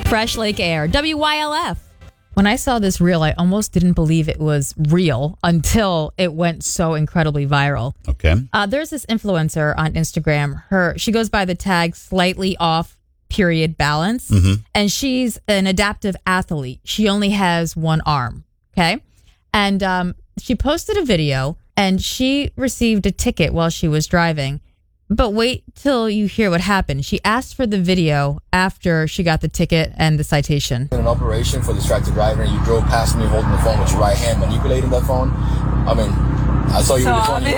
Fresh Lake Air, WYLF. When I saw this reel, I almost didn't believe it was real until it went so incredibly viral. Okay. There's this influencer on Instagram. She goes by the tag slightly off period balance, and she's an adaptive athlete. She only has one arm. Okay. And she posted a video, and she received a ticket while she was driving. But wait till you hear what happened. She asked for the video after she got the ticket and the citation. In an operation for distracted driver, and you drove past me holding the phone with your right hand, manipulating that phone. I mean, I saw you with the phone in your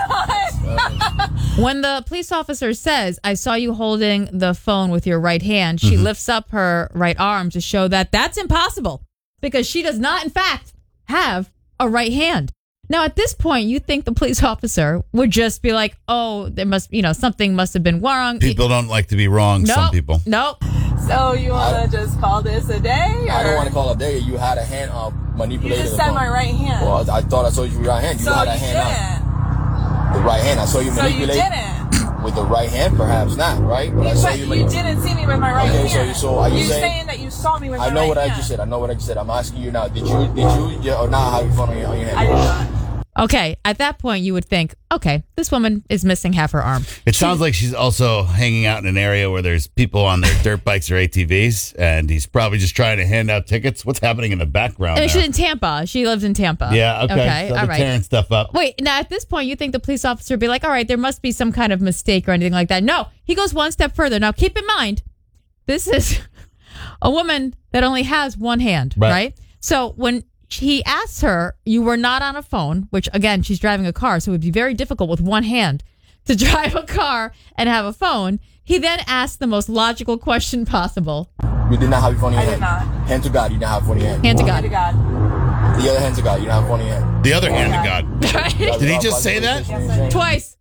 hand. When the police officer says, I saw you holding the phone with your right hand, she lifts up her right arm to show that that's impossible because she does not, in fact, have a right hand. Now, at this point, you think the police officer would just be like, oh, there must, something must have been wrong. People don't like to be wrong, some people. Nope. So you want to just call this a day? Or? I don't want to call it a day. You had a hand manipulating You just the said phone. my right hand. Well, I thought I saw you with your right hand. You so had a you hand didn't. out. The right hand. I saw you So manipulate. you didn't. With the right hand, perhaps not, right? But I saw But you you didn't see me with my right Okay, hand. so are you saying that you saw me with my right hand? I know what I just said. I know what I just said. I'm asking you now. Did you or not have your phone on your hand? I did not. Okay, at that point, you would think, okay, this woman is missing half her arm. It sounds like she's also hanging out in an area where there's people on their dirt bikes or ATVs, and he's probably just trying to hand out tickets. What's happening in the background And there? she's in Tampa. She lives in Tampa. Yeah, okay. So all they're right. tearing stuff up. Wait, now at this point, you think the police officer would be like, all right, there must be some kind of mistake or anything like that. No, he goes one step further. Now, keep in mind, this is a woman that only has one hand, right? So when he asks her, you were not on a phone, which again, she's driving a car, so it would be very difficult with one hand to drive a car and have a phone. He then asks the most logical question possible. You did not have your phone in your hand. I did not. Hand to God, you didn't have a phone in your hand. Hand to Hand to God. God. The other hand to God, you didn't have a phone in your hand. The other hand to God. Did he just say that? Twice.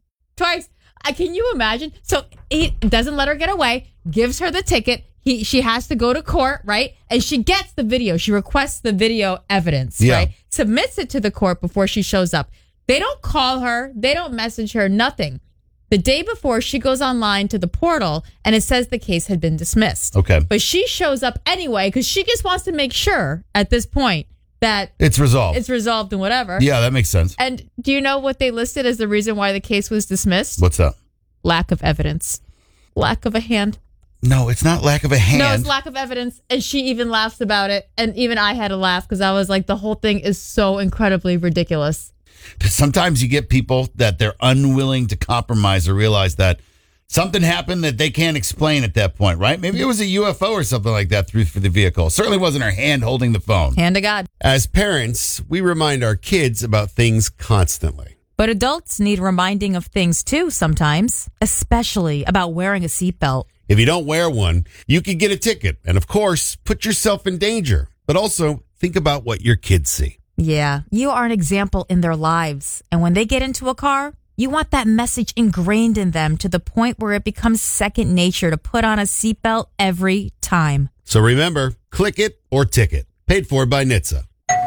Can you imagine? So he doesn't let her get away, gives her the ticket. She has to go to court, right? And she gets the video. She requests the video evidence, right? Submits it to the court before she shows up. They don't call her. They don't message her, nothing. The day before, she goes online to the portal and it says the case had been dismissed. Okay. But she shows up anyway because she just wants to make sure at this point that It's resolved. it's resolved and whatever. Yeah, that makes sense. And do you know what they listed as the reason why the case was dismissed? What's up? Lack of evidence. Lack of a hand. No, it's not lack of a hand. No, it's lack of evidence. And she even laughs about it. And even I had a laugh because I was like, the whole thing is so incredibly ridiculous. Sometimes you get people that they're unwilling to compromise or realize that something happened that they can't explain at that point, right? Maybe it was a UFO or something like that through for the vehicle. Certainly wasn't her hand holding the phone. Hand to God. As parents, we remind our kids about things constantly. But adults need reminding of things too sometimes, especially about wearing a seatbelt. If you don't wear one, you could get a ticket and, of course, put yourself in danger. But also, think about what your kids see. Yeah, you are an example in their lives. And when they get into a car, you want that message ingrained in them to the point where it becomes second nature to put on a seatbelt every time. So remember, click it or ticket. Paid for by NHTSA.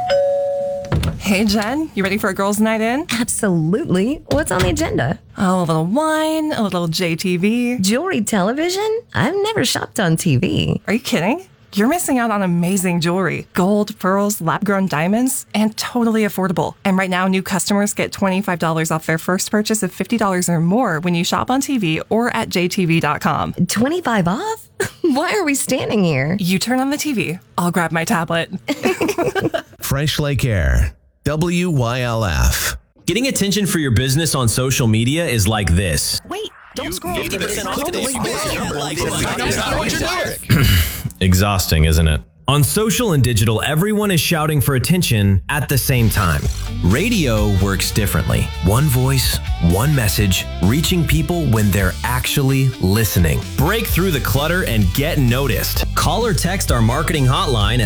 Hey, Jen, you ready for a girls' night in? Absolutely. What's on the agenda? Oh, a little wine, a little JTV. Jewelry television? I've never shopped on TV. Are you kidding? You're missing out on amazing jewelry. Gold, pearls, lab-grown diamonds, and totally affordable. And right now, new customers get $25 off their first purchase of $50 or more when you shop on TV or at jtv.com. 25 off? Why are we standing here? You turn on the TV, I'll grab my tablet. Fresh Lake Air, WYLF. Getting attention for your business on social media is like this. Wait, don't scroll. 50% off today's Exhausting, isn't it? On social and digital, everyone is shouting for attention at the same time. Radio works differently. One voice, one message, reaching people when they're actually listening. Break through the clutter and get noticed. Call or text our marketing hotline at